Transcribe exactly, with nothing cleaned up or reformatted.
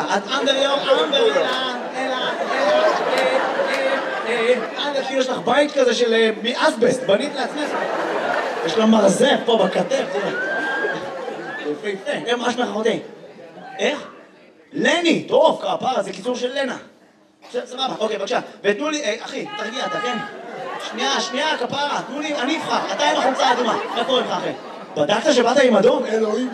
את under your umbrella, אלה, אלה, כאילו יש לך בית כזה של מאסבסט, בנית לעצמך. יש לה מרזף פה בכתף, תראה. יפה יפה, איך מה שמך אחותי? איך? לני, טוב, כפרה, זה קיצור של לנה. סבבה, אוקיי, בבקשה. ותנו לי, אחי, תרגיע אתה, כן? שנייה, שנייה, כפרה, תנו לי, אני אבחר, אתה עם החולצה האדומה. מה קורה לך, אחי? בדקת שבאת עם אדום? אלוהים